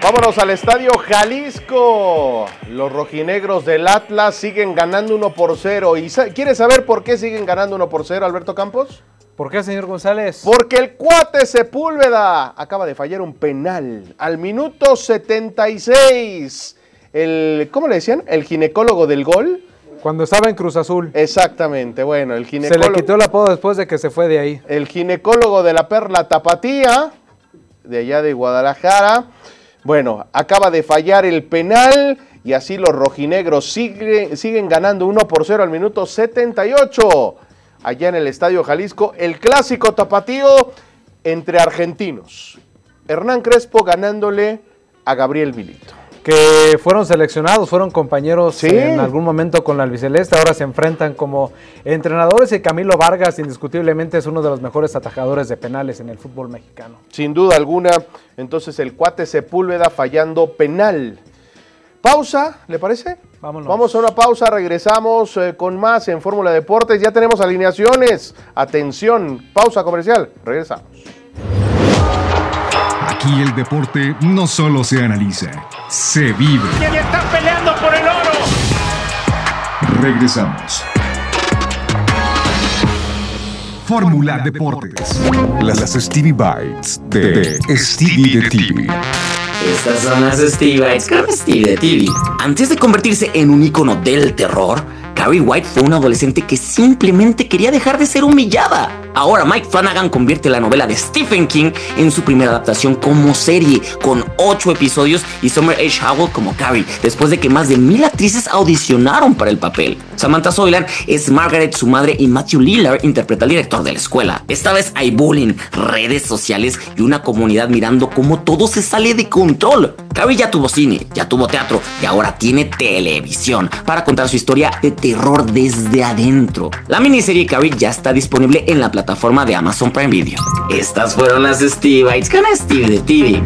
Vámonos al Estadio Jalisco. Los rojinegros del Atlas siguen ganando 1-0. ¿Y quieres saber por qué siguen ganando 1-0, Alberto Campos? ¿Por qué, señor González? Porque el cuate Sepúlveda acaba de fallar un penal al minuto 76. ¿Cómo le decían? ¿El ginecólogo del gol? Cuando estaba en Cruz Azul. Exactamente, bueno, el ginecólogo. Se le quitó el apodo después de que se fue de ahí. El ginecólogo de la Perla Tapatía, de allá de Guadalajara. Bueno, acaba de fallar el penal y así los rojinegros siguen ganando 1-0 al minuto 78. Allá en el Estadio Jalisco, el clásico tapatío entre argentinos. Hernán Crespo ganándole a Gabriel Milito. Que fueron seleccionados, fueron compañeros sí, en algún momento con la albiceleste, ahora se enfrentan como entrenadores y Camilo Vargas indiscutiblemente es uno de los mejores atajadores de penales en el fútbol mexicano. Sin duda alguna, entonces el cuate Sepúlveda fallando penal. Pausa, ¿le parece? Vámonos. Vamos a una pausa, regresamos con más en Fórmula Deportes, ya tenemos alineaciones, atención, pausa comercial, regresamos. Aquí el deporte no solo se analiza, se vive. ¡Y están peleando por el oro! Regresamos. Fórmula Deportes. Las Stevie Bites de Stevie de TV. Estas son las Stevie Bites con Stevie de TV. Antes de convertirse en un ícono del terror, Carrie White fue una adolescente que simplemente quería dejar de ser humillada. Ahora Mike Flanagan convierte la novela de Stephen King en su primera adaptación como serie, con 8 episodios y Summer H. Howell como Carrie, después de que más de 1000 actrices audicionaron para el papel. Samantha Soilan es Margaret, su madre, y Matthew Lillard interpreta al director de la escuela. Esta vez hay bullying, redes sociales y una comunidad mirando cómo todo se sale de control. Carrie ya tuvo cine, ya tuvo teatro y ahora tiene televisión para contar su historia de terror desde adentro. La miniserie Carrie ya está disponible en la plataforma de Amazon Prime Video. Estas fueron las Stevie Bites con Stevie de TV.